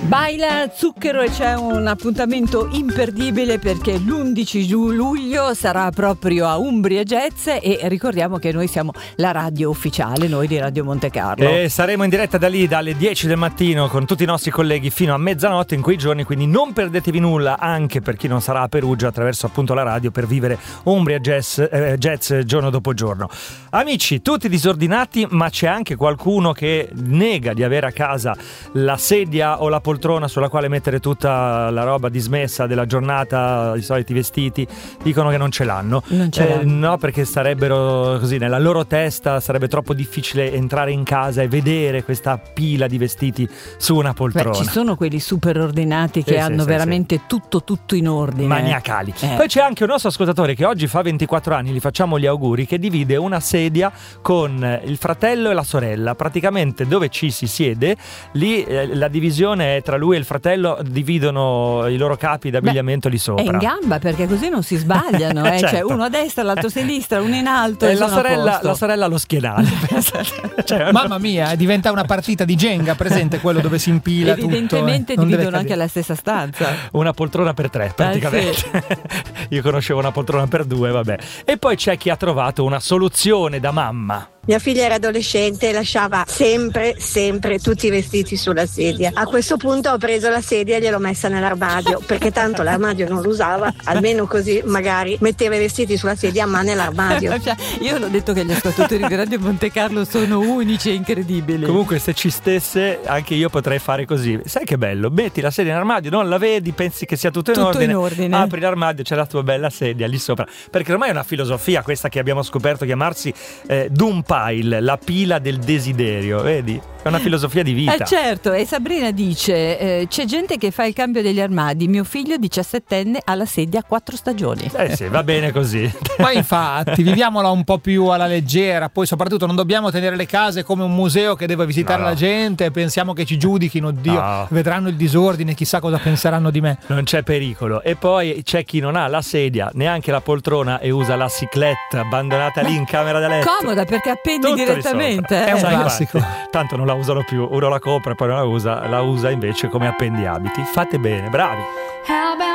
Baila Zucchero e c'è un appuntamento imperdibile perché l'11 luglio sarà proprio a Umbria Jazz e ricordiamo che noi siamo la radio ufficiale, noi di Radio Monte Carlo. E saremo in diretta da lì dalle 10 del mattino con tutti i nostri colleghi fino a mezzanotte in quei giorni, quindi non perdetevi nulla, anche per chi non sarà a Perugia, attraverso appunto la radio, per vivere Umbria Jazz giorno dopo giorno. Amici, tutti disordinati, ma c'è anche qualcuno che nega di avere a casa la sedia o la poltrona sulla quale mettere tutta la roba dismessa della giornata, i soliti vestiti. Dicono che non ce l'hanno. No, perché sarebbero così, nella loro testa sarebbe troppo difficile entrare in casa e vedere questa pila di vestiti su una poltrona. Beh, ci sono quelli super ordinati che hanno veramente tutto in ordine, maniacali. Poi c'è anche un nostro ascoltatore che oggi fa 24 anni, gli facciamo gli auguri, che divide una sedia con il fratello e la sorella. Praticamente dove ci si siede lì, la divisione è tra lui e il fratello, dividono i loro capi d'abbigliamento lì sopra. È in gamba, perché così non si sbagliano, certo. Cioè uno a destra, l'altro a sinistra, uno in alto e la sorella allo schienale. Mamma mia, diventa una partita di Jenga, presente quello dove si impila evidentemente tutto, dividono anche la stessa stanza. Una poltrona per 3 praticamente. Sì. Io conoscevo una poltrona per 2, vabbè. E poi c'è chi ha trovato una soluzione da mamma. Mia figlia era adolescente e lasciava sempre tutti i vestiti sulla sedia. A questo punto ho preso la sedia e gliel'ho messa nell'armadio, perché tanto l'armadio non lo usava, almeno così magari metteva i vestiti sulla sedia ma nell'armadio. Io l'ho detto che gli ascoltatori di Radio Monte Carlo sono unici e incredibili. Comunque se ci stesse anche io potrei fare così. Sai che bello? Metti la sedia nell'armadio, non la vedi, pensi che sia tutto in ordine. Apri l'armadio, c'è la tua bella sedia lì sopra. Perché ormai è una filosofia questa che abbiamo scoperto chiamarsi Doom Pile, la pila del desiderio, vedi? È una filosofia di vita. Certo, e Sabrina dice c'è gente che fa il cambio degli armadi, mio figlio 17enne ha la sedia a 4 stagioni. Sì, va bene così. Ma infatti viviamola un po' più alla leggera, poi soprattutto non dobbiamo tenere le case come un museo che deve visitare la gente e pensiamo che ci giudichino, Dio, vedranno il disordine, chissà cosa penseranno di me. Non c'è pericolo. E poi c'è chi non ha la sedia, neanche la poltrona e usa la cicletta abbandonata lì in camera da letto. Comoda perché appendi tutto direttamente. È un classico. Tanto non la usano più, uno la compra e poi non la usa invece come appendiabiti. Fate bene, bravi.